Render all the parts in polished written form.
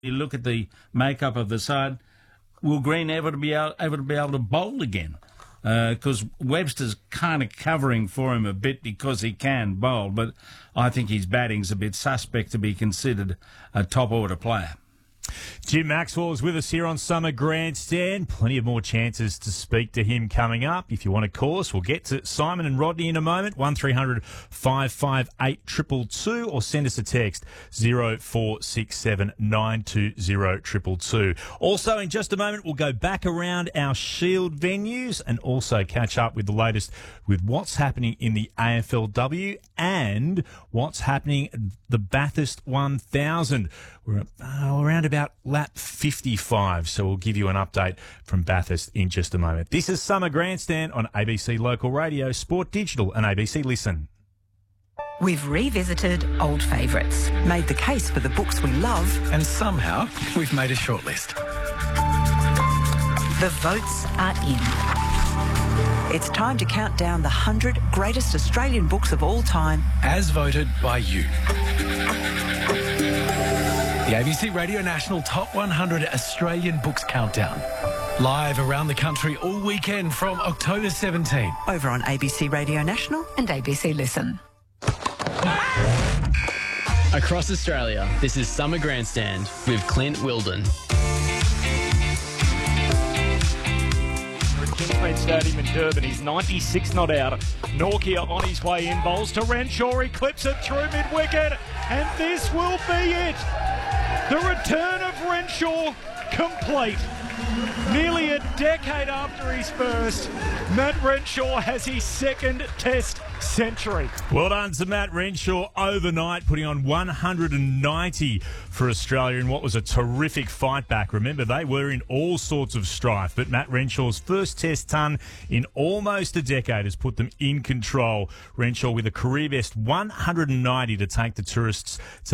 You look at the makeup of the side. Will Green ever be able to bowl again? Because Webster's kind of covering for him a bit because he can bowl, but I think his batting's a bit suspect to be considered a top order player. Jim Maxwell is with us here on Summer Grandstand. Plenty of more chances to speak to him coming up. If you want to call us, we'll get to Simon and Rodney in a moment. 1300 558 222 or send us a text 0467 920 222. Also, in just a moment, we'll go back around our Shield venues and also catch up with the latest with what's happening in the AFLW and what's happening at the Bathurst 1000. We're around about lap 55, so we'll give you an update from Bathurst in just a moment. This is Summer Grandstand on ABC Local Radio, Sport Digital and ABC Listen. We've revisited old favourites, made the case for the books we love, and somehow we've made a shortlist. The votes are in. It's time to count down the 100 greatest Australian books of all time, as voted by you. The ABC Radio National Top 100 Australian Books Countdown. Live around the country all weekend from October 17. over on ABC Radio National and ABC Listen. Across Australia, this is Summer Grandstand with Clint Wilden. Kingsmead Stadium in Durban. He's 96 not out. Norkia on his way in. Bowls to Renshaw. He clips it through mid-wicket. And this will be it. The return of Renshaw complete. Nearly a decade after his first, Matt Renshaw has his second Test century. Well done to Matt Renshaw overnight, putting on 190 for Australia in what was a terrific fight back. Remember, they were in all sorts of strife, but Matt Renshaw's first Test ton in almost a decade has put them in control. Renshaw with a career best 190 to take the Tourists to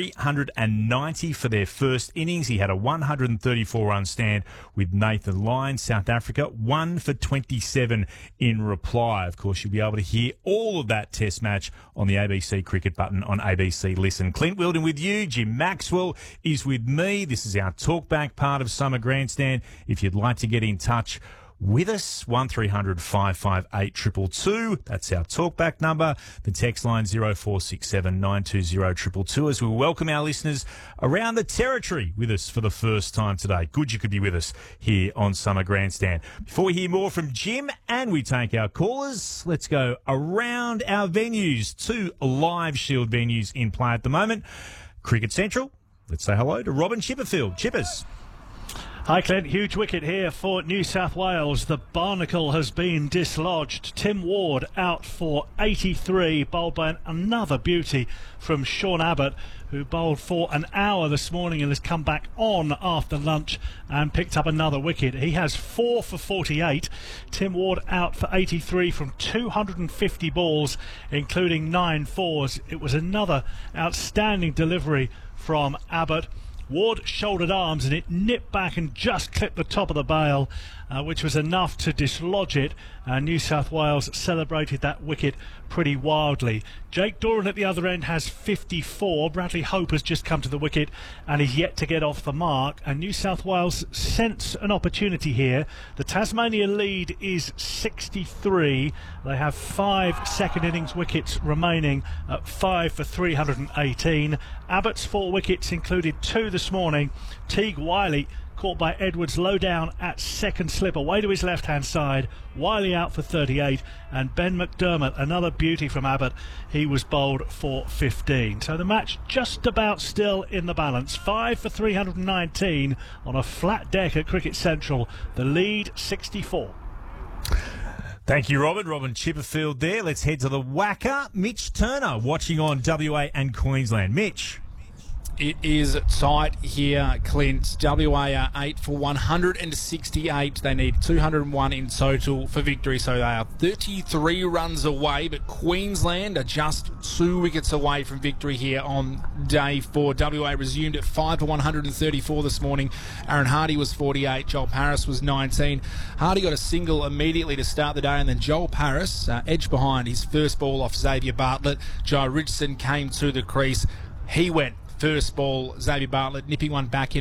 390 for their first innings. He had a 134-run stand with Nathan Lyon, South Africa, 1 for 27 in reply. Of course, you'll be able to hear all of that Test match on the ABC Cricket button on ABC Listen. Clint Wilden with you. Jim Maxwell is with me. This is our talkback part of Summer Grandstand. If you'd like to get in touch with us, 1300 558 222. That's our talkback number. The text line 0467 920 222 as we welcome our listeners around the territory with us for the first time today. Good you could be with us here on Summer Grandstand. Before we hear more from Jim and we take our callers, let's go around our venues. 2 live Shield venues in play at the moment. Cricket Central. Let's say hello to Robin Chipperfield. Chippers. Hi Clint, huge wicket here for New South Wales. The barnacle has been dislodged. Tim Ward out for 83, bowled by another beauty from Sean Abbott, who bowled for an hour this morning and has come back on after lunch and picked up another wicket. He has 4 for 48. Tim Ward out for 83 from 250 balls, including 9 fours. It was another outstanding delivery from Abbott. Ward shouldered arms and it nipped back and just clipped the top of the bail, which was enough to dislodge it. New South Wales celebrated that wicket pretty wildly. Jake Doran at the other end has 54. Bradley Hope has just come to the wicket and is yet to get off the mark. And New South Wales sense an opportunity here. The Tasmania lead is 63. They have 5 second innings wickets remaining at 5 for 318. Abbott's 4 wickets included 2 this morning. Teague Wiley caught by Edwards low down at second slip away to his left hand side. Wiley out for 38 and Ben McDermott, another beauty from Abbott, he was bowled for 15. So the match just about still in the balance. 5 for 319 on a flat deck at Cricket Central. The lead 64. Thank you, Robin. Robin Chipperfield there. Let's head to the Wacker. Mitch Turner watching on WA and Queensland. Mitch. It is tight here, Clint. WA are 8 for 168. They need 201 in total for victory, so they are 33 runs away. But Queensland are just 2 wickets away from victory here on day 4. WA resumed at 5 for 134 this morning. Aaron Hardy was 48. Joel Paris was 19. Hardy got a single immediately to start the day, and then Joel Paris edged behind his first ball off Xavier Bartlett. Joe Richardson came to the crease. He went first ball, Xavier Bartlett nipping one back in.